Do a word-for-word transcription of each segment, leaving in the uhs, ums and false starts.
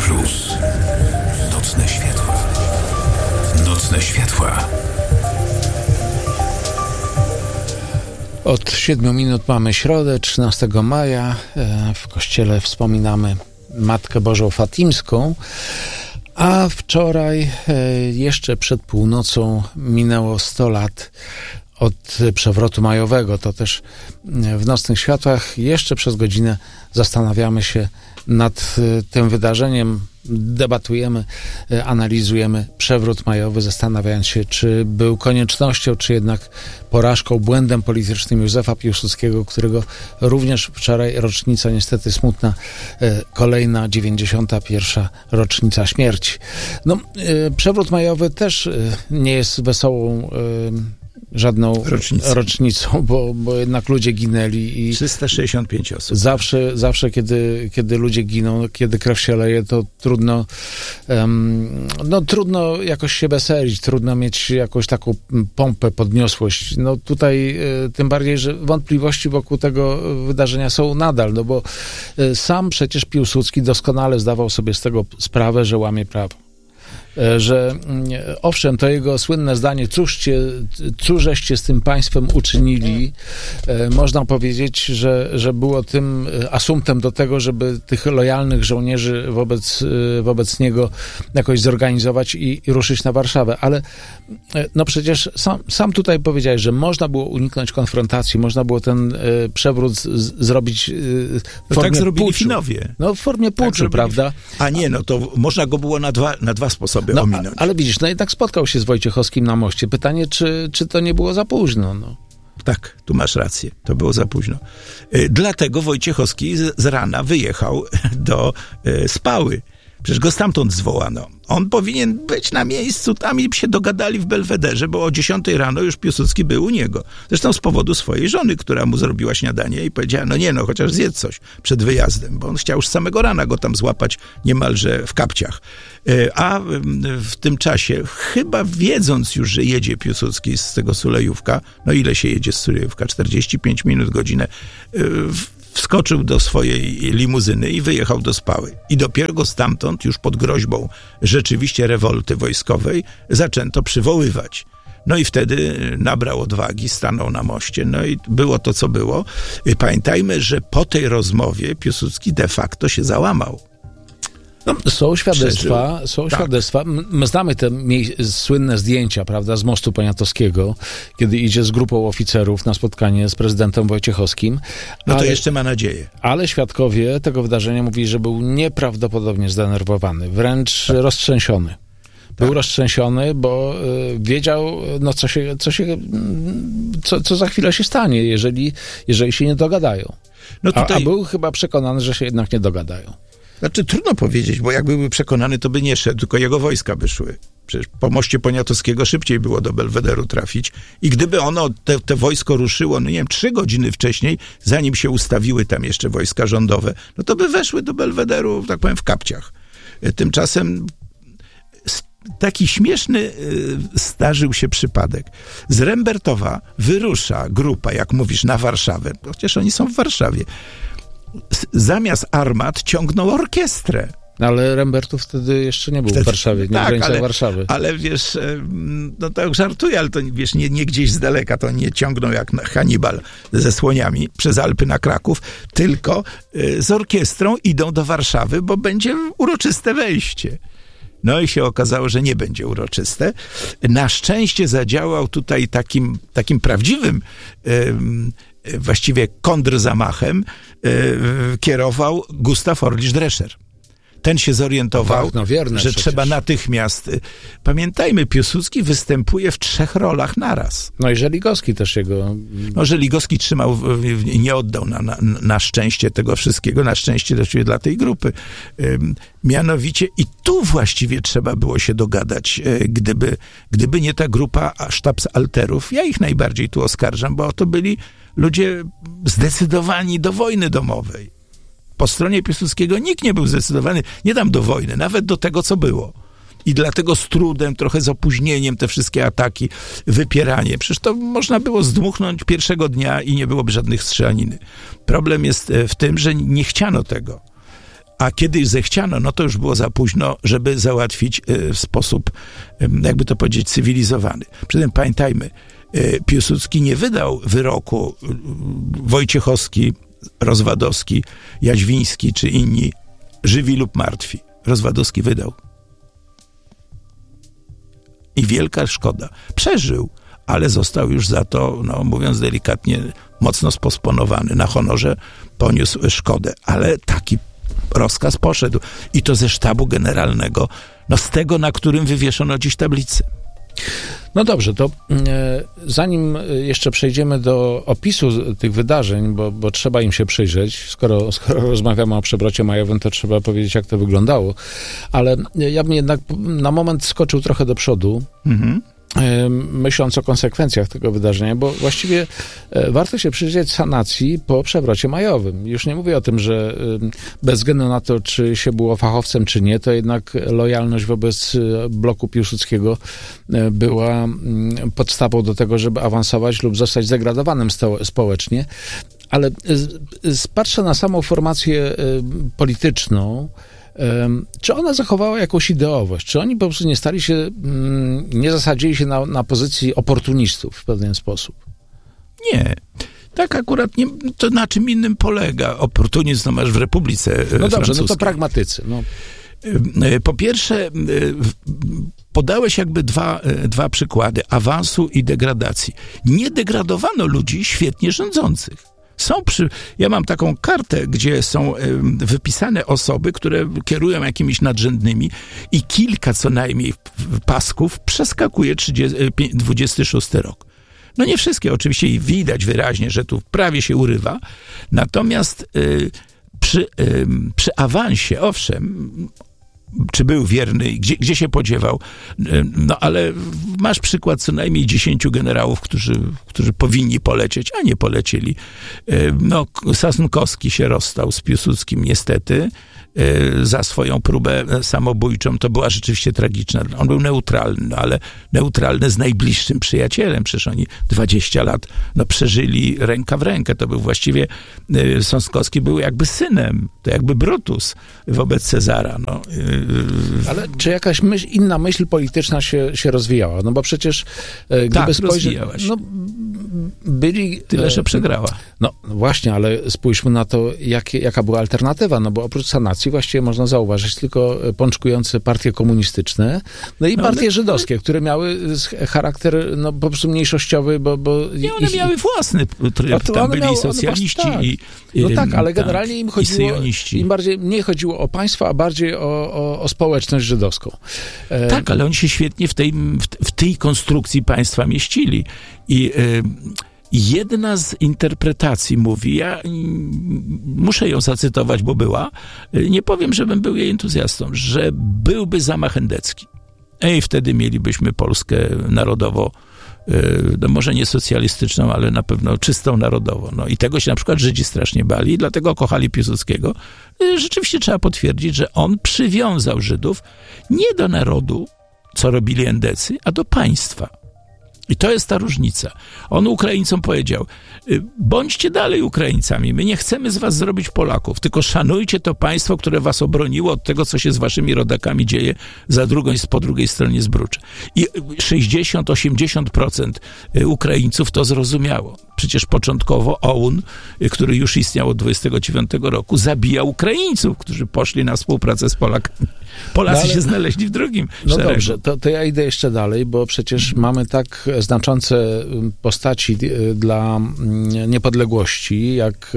Plus. Nocne światła. Nocne światła. Od siedmiu minut mamy środę, trzynastego maja. W kościele wspominamy Matkę Bożą Fatimską, a wczoraj, jeszcze przed północą, minęło sto lat od przewrotu majowego. To też w Nocnych Światłach jeszcze przez godzinę zastanawiamy się nad tym wydarzeniem, debatujemy, analizujemy przewrót majowy, zastanawiając się, czy był koniecznością, czy jednak porażką, błędem politycznym Józefa Piłsudskiego, którego również wczoraj rocznica, niestety smutna, kolejna dziewięćdziesiąta pierwsza rocznica śmierci. No, przewrót majowy też nie jest wesołą żadną Rocznicą. rocznicą, bo, bo jednak ludzie ginęli i trzysta sześćdziesiąt pięć osób. Zawsze, zawsze kiedy, kiedy ludzie giną, kiedy krew się leje, to trudno um, no trudno jakoś się weselić, trudno mieć jakąś taką pompę, podniosłość. No tutaj y, tym bardziej, że wątpliwości wokół tego wydarzenia są nadal, no bo y, sam przecież Piłsudski doskonale zdawał sobie z tego sprawę, że łamie prawo. Że owszem, to jego słynne zdanie, cóżcie, cóżeście z tym państwem uczynili, można powiedzieć, że, że było tym asumptem do tego, żeby tych lojalnych żołnierzy wobec, wobec niego jakoś zorganizować i, i ruszyć na Warszawę. Ale no przecież sam, sam tutaj powiedziałeś, że można było uniknąć konfrontacji, można było ten przewrót z, zrobić w no formie tak zrobili puczu. Finowie. No w formie puczu, tak prawda? A nie, no to można go było na dwa, na dwa sposoby No, ominąć. ale widzisz, no jednak spotkał się z Wojciechowskim na moście. Pytanie, czy, czy to nie było za późno? No. Tak, tu masz rację. To było za późno. Dlatego Wojciechowski z, z rana wyjechał do y, Spały. Przecież go stamtąd zwołano. On powinien być na miejscu, tam i się dogadali w Belwederze, bo o dziesiątej rano już Piłsudski był u niego. Zresztą z powodu swojej żony, która mu zrobiła śniadanie i powiedziała, no nie no, chociaż zjedz coś przed wyjazdem, bo on chciał już z samego rana go tam złapać niemalże w kapciach. A w tym czasie, chyba wiedząc już, że jedzie Piłsudski z tego Sulejówka, no ile się jedzie z Sulejówka? czterdzieści pięć minut, godzinę, wskoczył do swojej limuzyny i wyjechał do Spały. I dopiero go stamtąd, już pod groźbą rzeczywiście rewolty wojskowej, zaczęto przywoływać. No i wtedy nabrał odwagi, stanął na moście, no i było to, co było. Pamiętajmy, że po tej rozmowie Piłsudski de facto się załamał. No, są świadectwa, Przeżył. są tak. świadectwa. My znamy te mie- słynne zdjęcia, prawda, z mostu Poniatowskiego, kiedy idzie z grupą oficerów na spotkanie z prezydentem Wojciechowskim. No to ale, jeszcze ma nadzieję. Ale świadkowie tego wydarzenia mówili, że był nieprawdopodobnie zdenerwowany, wręcz tak. roztrzęsiony. Był tak. roztrzęsiony, bo y, wiedział, no co się, co się, co, co za chwilę się stanie, jeżeli, jeżeli się nie dogadają. No tutaj... a, a był chyba przekonany, że się jednak nie dogadają. Znaczy trudno powiedzieć, bo jakby był przekonany, to by nie szedł, tylko jego wojska by szły. Przecież po moście Poniatowskiego szybciej było do Belwederu trafić i gdyby ono, te, te wojsko ruszyło, no nie wiem, trzy godziny wcześniej, zanim się ustawiły tam jeszcze wojska rządowe, no to by weszły do Belwederu, tak powiem, w kapciach. Tymczasem taki śmieszny zdarzył się przypadek. Z Rembertowa wyrusza grupa, jak mówisz, na Warszawę, chociaż oni są w Warszawie. Zamiast armat ciągnął orkiestrę. Ale Rembertów wtedy jeszcze nie był wtedy, w Warszawie, nie tak, w granicach ale, Warszawy. Ale wiesz, no tak żartuję, ale to wiesz, nie, nie gdzieś z daleka, to nie ciągną jak Hannibal ze słoniami przez Alpy na Kraków, tylko z orkiestrą idą do Warszawy, bo będzie uroczyste wejście. No i się okazało, że nie będzie uroczyste. Na szczęście zadziałał tutaj takim, takim prawdziwym właściwie kontrzamachem kierował Gustaw Orlisz-Drescher. Ten się zorientował, tak, no wierne, że przecież. trzeba natychmiast... Pamiętajmy, Piłsudski występuje w trzech rolach naraz. No i Żeligowski też jego... No, Żeligowski trzymał, nie oddał na, na, na szczęście tego wszystkiego, na szczęście właściwie dla tej grupy. Mianowicie i tu właściwie trzeba było się dogadać, gdyby, gdyby nie ta grupa sztabsalterów. Ja ich najbardziej tu oskarżam, bo to byli ludzie zdecydowani do wojny domowej. Po stronie Piłsudskiego nikt nie był zdecydowany, nie dam do wojny, nawet do tego, co było. I dlatego z trudem, trochę z opóźnieniem te wszystkie ataki, wypieranie. Przecież to można było zdmuchnąć pierwszego dnia i nie byłoby żadnych strzelaniny. Problem jest w tym, że nie chciano tego. a kiedy już zechciano, no to już było za późno, żeby załatwić w sposób, jakby to powiedzieć, cywilizowany. Przy tym pamiętajmy, Piłsudski nie wydał wyroku, Wojciechowski, Rozwadowski, Jaźwiński czy inni, żywi lub martwi. Rozwadowski wydał. I wielka szkoda. Przeżył, ale został już za to, no mówiąc delikatnie, mocno sposponowany. Na honorze poniósł szkodę, ale taki rozkaz poszedł. I to ze sztabu generalnego, no z tego, na którym wywieszono dziś tablicę. No dobrze, to e, zanim jeszcze przejdziemy do opisu tych wydarzeń, bo, bo trzeba im się przyjrzeć, skoro, skoro rozmawiamy o przewrocie majowym, to trzeba powiedzieć, jak to wyglądało, ale ja bym jednak na moment skoczył trochę do przodu, mhm. e, myśląc o konsekwencjach tego wydarzenia, bo właściwie e, warto się przyjrzeć sanacji po przewrocie majowym. Już nie mówię o tym, że e, bez względu na to, czy się było fachowcem, czy nie, to jednak lojalność wobec bloku Piłsudskiego e, była m, podstawą do tego, żeby awansować lub zostać zdegradowanym sto- społecznie. Ale z, z, patrzę na samą formację e, polityczną, czy ona zachowała jakąś ideowość? Czy oni po prostu nie stali się, nie zasadzili się na, na pozycji oportunistów w pewien sposób? Nie. Tak akurat nie, to na czym innym polega. Oportunizm to masz w Republice No dobrze, francuskiej. no to pragmatycy. No. Po pierwsze, podałeś jakby dwa, dwa przykłady awansu i degradacji. Nie degradowano ludzi świetnie rządzących. Są przy... Ja mam taką kartę, gdzie są wypisane osoby, które kierują jakimiś nadrzędnymi i kilka co najmniej pasków przeskakuje dwudziesty szósty rok. No nie wszystkie oczywiście i widać wyraźnie, że tu prawie się urywa. Natomiast y, przy, y, przy awansie, owszem, czy był wierny, gdzie, gdzie się podziewał. No ale masz przykład co najmniej dziesięciu generałów, którzy, którzy powinni polecieć, a nie polecieli. No, Sasnkowski się rozstał z Piłsudskim niestety za swoją próbę samobójczą. To była rzeczywiście tragiczna. On był neutralny, ale neutralny z najbliższym przyjacielem. Przecież oni dwadzieścia lat no, przeżyli ręka w rękę. To był właściwie, Sasnkowski był jakby synem, to jakby Brutus wobec Cezara. No. Ale czy jakaś myśl, inna myśl polityczna się, się rozwijała? No bo przecież gdyby tak, spojrzeć... No, byli... Tyle, że przegrała. No właśnie, ale spójrzmy na to, jak, jaka była alternatywa, no bo oprócz sanacji właściwie można zauważyć tylko pączkujące partie komunistyczne, no i partie ale... żydowskie, które miały charakter no, po prostu mniejszościowy, bo... bo nie, one ich, miały własny tryb, tam byli miały, socjaliści tak. i, i... No tak, ale tak, generalnie im chodziło... Im bardziej, nie chodziło o państwo, a bardziej o, o, o społeczność żydowską. E... Tak, ale oni się świetnie w tej, w tej konstrukcji państwa mieścili. I... Y... Jedna z interpretacji mówi, ja muszę ją zacytować, bo była, nie powiem, żebym był jej entuzjastą, że byłby zamach endecki. I wtedy mielibyśmy Polskę narodowo, no może nie socjalistyczną, ale na pewno czystą narodowo. No i tego się na przykład Żydzi strasznie bali, dlatego kochali Piłsudskiego. Rzeczywiście trzeba potwierdzić, że on przywiązał Żydów nie do narodu, co robili endecy, a do państwa. I to jest ta różnica. On Ukraińcom powiedział, bądźcie dalej Ukraińcami, my nie chcemy z was zrobić Polaków, tylko szanujcie to państwo, które was obroniło od tego, co się z waszymi rodakami dzieje za drugą, po drugiej stronie Zbrucza. I sześćdziesiąt do osiemdziesięciu procent Ukraińców to zrozumiało. Przecież początkowo O U N, który już istniał od dwudziestego dziewiątego roku, zabijał Ukraińców, którzy poszli na współpracę z Polakami. Polacy no ale, się znaleźli w drugim No szeregu. dobrze, to, to ja idę jeszcze dalej, bo przecież mamy tak znaczące postaci dla niepodległości, jak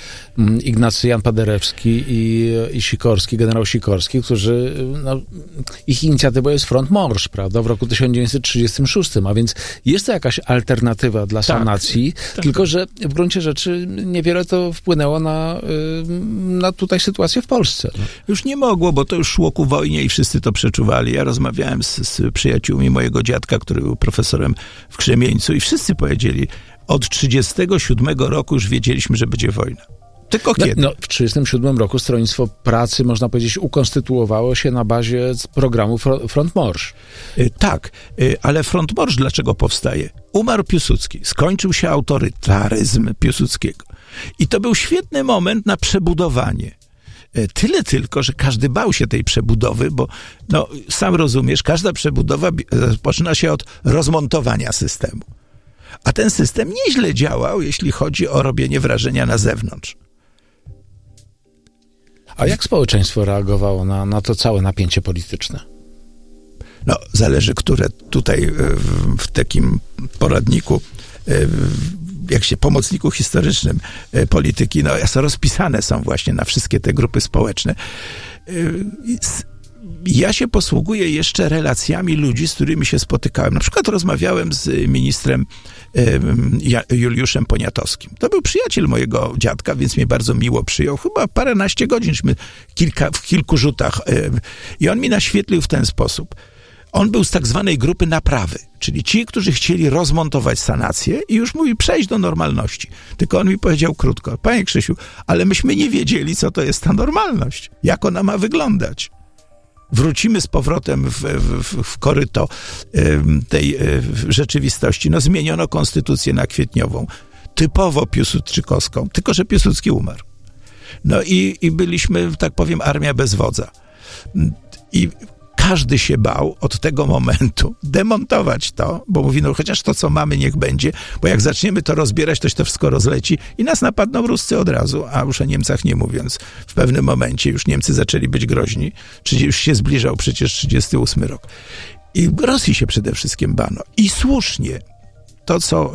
Ignacy Jan Paderewski i, i Sikorski, generał Sikorski, którzy, no, ich inicjatywą jest Front Morsz, prawda, w roku tysiąc dziewięćset trzydziestym szóstym, a więc jest to jakaś alternatywa dla sanacji, tak, tak. Tylko że w gruncie rzeczy niewiele to wpłynęło na, na tutaj sytuację w Polsce. No. Już nie mogło, bo to już szło ku wojnie i wszyscy to przeczuwali. Ja rozmawiałem z, z przyjaciółmi mojego dziadka, który był profesorem w Krzemieńcu i wszyscy powiedzieli, od trzydziestego siódmego roku już wiedzieliśmy, że będzie wojna. Tylko kiedy? No, no, w trzydziestym siódmym roku Stronnictwo Pracy, można powiedzieć, ukonstytuowało się na bazie programu Front Morsz. Yy, tak, yy, ale Front Morsz dlaczego powstaje? Umarł Piłsudski, skończył się autorytaryzm Piłsudskiego. I to był świetny moment na przebudowanie. Tyle tylko, że każdy bał się tej przebudowy, bo no, sam rozumiesz, każda przebudowa zaczyna się od rozmontowania systemu. A ten system nieźle działał, jeśli chodzi o robienie wrażenia na zewnątrz. A jak społeczeństwo reagowało na, na to całe napięcie polityczne? No, zależy, które tutaj w, w takim poradniku, jak się pomocniku historycznym polityki, no rozpisane są właśnie na wszystkie te grupy społeczne. Ja się posługuję jeszcze relacjami ludzi, z którymi się spotykałem. Na przykład rozmawiałem z ministrem Juliuszem Poniatowskim. To był przyjaciel mojego dziadka, więc mnie bardzo miło przyjął. Chyba paręnaście godzinśmy kilka, w kilku rzutach. I on mi naświetlił w ten sposób. On był z tak zwanej grupy naprawy, czyli ci, którzy chcieli rozmontować sanację i już mówi przejść do normalności. Tylko on mi powiedział krótko: panie Krzysiu, ale myśmy nie wiedzieli, co to jest ta normalność, jak ona ma wyglądać. Wrócimy z powrotem w, w, w koryto tej rzeczywistości. No, zmieniono konstytucję na kwietniową, typowo piłsudczykowską, tylko że Piłsudski umarł. No i, i byliśmy, tak powiem, armia bez wodza. I każdy się bał od tego momentu demontować to, bo mówi, no chociaż to, co mamy, niech będzie, bo jak zaczniemy to rozbierać, to się to wszystko rozleci i nas napadną Ruscy od razu, a już o Niemcach nie mówiąc. W pewnym momencie już Niemcy zaczęli być groźni, czyli już się zbliżał przecież trzydziesty ósmy rok. I Rosji się przede wszystkim bano. I słusznie. To, co...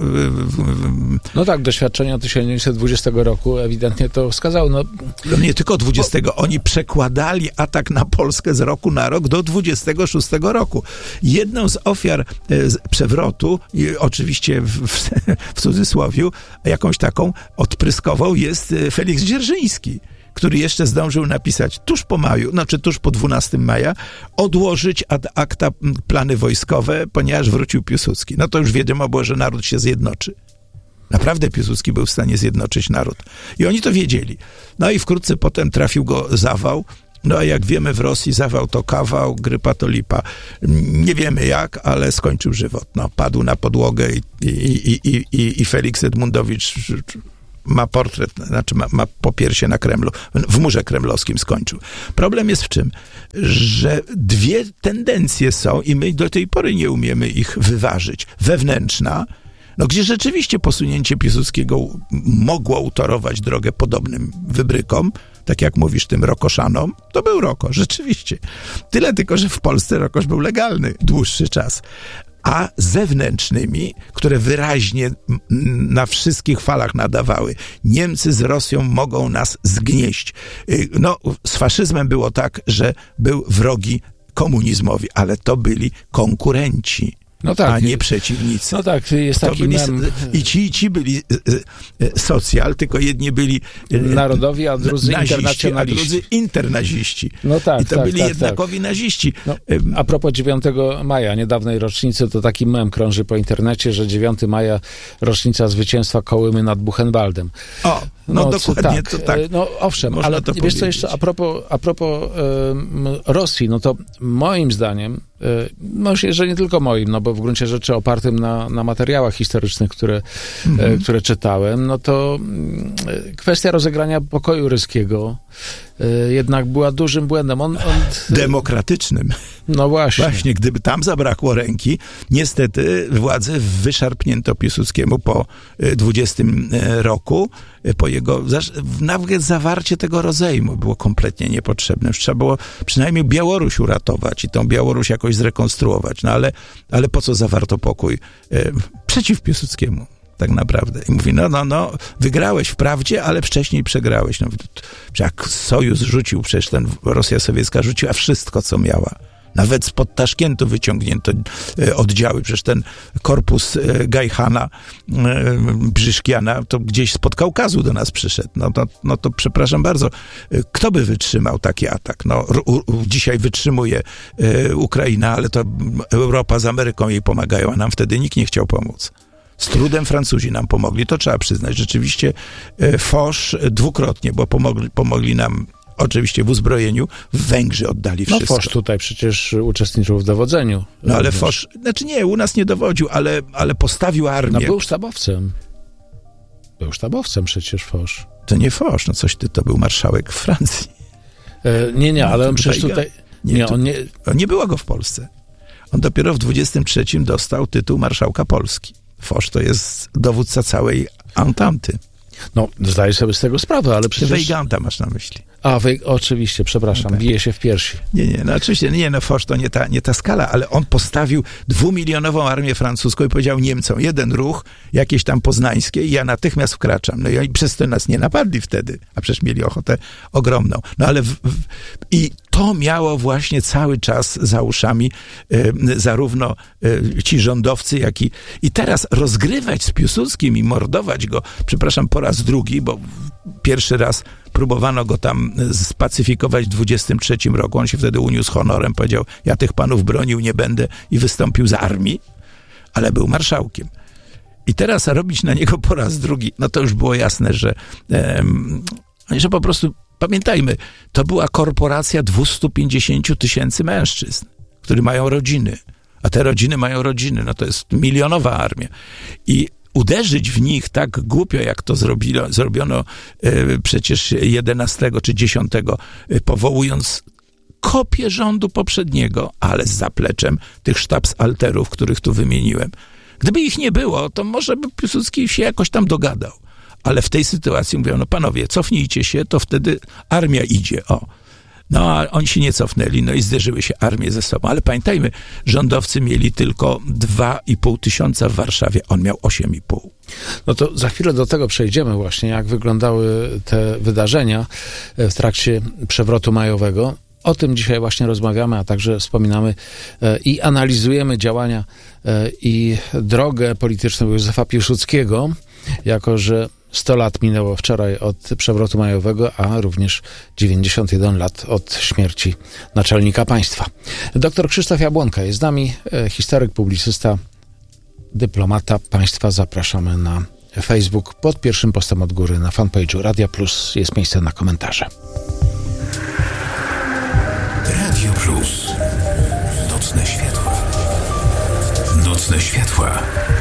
No tak, doświadczenia tysiąc dziewięćset dwudziestego roku ewidentnie to wskazały. No, no nie tylko dwudziestego. Oni przekładali atak na Polskę z roku na rok do dwudziestego szóstego roku. Jedną z ofiar przewrotu, oczywiście w, w cudzysłowiu, jakąś taką odpryskową, jest Feliks Dzierżyński, który jeszcze zdążył napisać tuż po maju, znaczy tuż po dwunastego maja, odłożyć ad acta plany wojskowe, ponieważ wrócił Piłsudski. No to już wiadomo było, że naród się zjednoczy. Naprawdę Piłsudski był w stanie zjednoczyć naród. I oni to wiedzieli. No i wkrótce potem trafił go zawał. No a jak wiemy, w Rosji zawał to kawał, grypa to lipa. Nie wiemy jak, ale skończył żywot. No, padł na podłogę i, i, i, i, i, i Feliks Edmundowicz ma portret, znaczy ma, ma popiersie na Kremlu, w murze kremlowskim skończył. Problem jest w czym? Że dwie tendencje są i my do tej pory nie umiemy ich wyważyć. Wewnętrzna, no gdzie rzeczywiście posunięcie Piłsudskiego mogło utorować drogę podobnym wybrykom, tak jak mówisz, tym Rokoszanom, to był Roko, rzeczywiście. Tyle tylko, że w Polsce Rokosz był legalny dłuższy czas. A zewnętrznymi, które wyraźnie na wszystkich falach nadawały. Niemcy z Rosją mogą nas zgnieść. No, z faszyzmem było tak, że był wrogi komunizmowi, ale to byli konkurenci. No tak, a nie przeciwnicy. No tak, jest to taki byli, mem. I ci, i ci byli socjal, tylko jedni byli narodowi, a drudzy naziści, internacjonaliści. A drudzy internaziści. No tak, I to tak, byli tak, jednakowi tak. naziści. No, a propos dziewiątego maja, niedawnej rocznicy, to taki mem krąży po internecie, że dziewiątego maja rocznica zwycięstwa Kołymy nad Buchenwaldem. O, no, no dokładnie tak, to tak. No owszem, można ale to wiesz powiedzieć. co jeszcze, a propos, a propos um, Rosji, no to moim zdaniem, no że nie tylko moim, no bo w gruncie rzeczy opartym na, na materiałach historycznych, które, mhm. e, które czytałem, no to e, kwestia rozegrania pokoju ryskiego e, jednak była dużym błędem. On, on, Demokratycznym. No właśnie. Właśnie, gdyby tam zabrakło ręki, niestety władzy wyszarpnięto Piłsudskiemu po dwudziestym roku, po jego, nawet zawarcie tego rozejmu było kompletnie niepotrzebne. Już trzeba było przynajmniej Białoruś uratować i tą Białoruś jakoś zrekonstruować. No ale, ale po co zawarto pokój? E, przeciw Piłsudskiemu, tak naprawdę. I mówi, no, no, no, wygrałeś wprawdzie, ale wcześniej przegrałeś. No, jak Sojusz rzucił, przecież ten Rosja sowiecka rzuciła wszystko, co miała. Nawet spod Taszkentu wyciągnięto oddziały. Przecież ten korpus Gajchana, Brzyszkiana, to gdzieś spod Kaukazu do nas przyszedł. No to, no to przepraszam bardzo, kto by wytrzymał taki atak? No, u, u, dzisiaj wytrzymuje Ukraina, ale to Europa z Ameryką jej pomagają, a nam wtedy nikt nie chciał pomóc. Z trudem Francuzi nam pomogli, to trzeba przyznać. Rzeczywiście Foch dwukrotnie, bo pomogli, pomogli nam oczywiście w uzbrojeniu, Węgrzy oddali wszystko. No Foch tutaj przecież uczestniczył w dowodzeniu. No ale Foch, znaczy nie, u nas nie dowodził, ale, ale postawił armię. No był sztabowcem. Był sztabowcem przecież Foch. To nie Foch, no coś ty, to był marszałek Francji. E, nie, nie, ale on przecież tutaj... Nie, nie, tu, on nie... nie było go w Polsce. On dopiero w dwudziestym trzecim dostał tytuł marszałka Polski. Foch to jest dowódca całej Ententy. No, zdaję sobie z tego sprawę, ale przecież... Weyganta masz na myśli. A, wej... oczywiście, przepraszam, no tak. bije się w piersi. Nie, nie, no oczywiście, nie, no Foch to nie ta, nie ta skala, ale on postawił dwumilionową armię francuską i powiedział Niemcom, jeden ruch, jakieś tam poznańskie i ja natychmiast wkraczam. No i przez to nas nie napadli wtedy, a przecież mieli ochotę ogromną. No ale w, w, i to miało właśnie cały czas za uszami y, zarówno y, ci rządowcy, jak i... I teraz rozgrywać z Piłsudskim i mordować go, przepraszam, po raz drugi, bo pierwszy raz próbowano go tam spacyfikować w dwudziestym trzecim roku. On się wtedy uniósł honorem, powiedział, ja tych panów bronił nie będę i wystąpił z armii, ale był marszałkiem. I teraz robić na niego po raz drugi, no to już było jasne, że, em, że po prostu, pamiętajmy, to była korporacja dwieście pięćdziesiąt tysięcy mężczyzn, którzy mają rodziny, a te rodziny mają rodziny, no to jest milionowa armia. I uderzyć w nich tak głupio, jak to zrobilo, zrobiono e, przecież jedenastego czy dziesiątego, e, powołując kopię rządu poprzedniego, ale z zapleczem tych sztabsalterów, których tu wymieniłem. Gdyby ich nie było, to może by Piłsudski się jakoś tam dogadał. Ale w tej sytuacji mówią, no panowie, cofnijcie się, to wtedy armia idzie. O. No, a oni się nie cofnęli, no i zderzyły się armie ze sobą. Ale pamiętajmy, rządowcy mieli tylko dwa i pół tysiąca w Warszawie, on miał osiem i pół. No to za chwilę do tego przejdziemy właśnie, jak wyglądały te wydarzenia w trakcie przewrotu majowego. O tym dzisiaj właśnie rozmawiamy, a także wspominamy e, i analizujemy działania e, i drogę polityczną Józefa Piłsudskiego, jako że sto lat minęło wczoraj od przewrotu majowego, a również dziewięćdziesiąt jeden lat od śmierci naczelnika państwa. Doktor Krzysztof Jabłonka jest z nami, e, historyk, publicysta, dyplomata państwa. Zapraszamy na Facebook. Pod pierwszym postem od góry na fanpage'u Radia Plus jest miejsce na komentarze. Radio Plus. Nocne światła. Nocne światła.